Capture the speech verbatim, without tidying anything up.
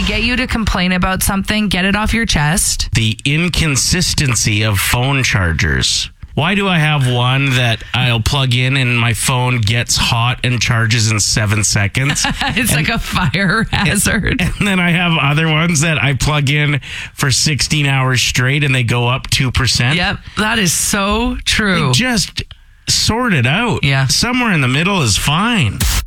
we get you to complain about something, get it off your chest. The inconsistency of phone chargers. Why do I have one that I'll plug in and my phone gets hot and charges in seven seconds? It's and, like a fire hazard. And, and then I have other ones that I plug in for sixteen hours straight and they go up two percent. Yep, that is so true. Like, just sort it out. Yeah. Somewhere in the middle is fine.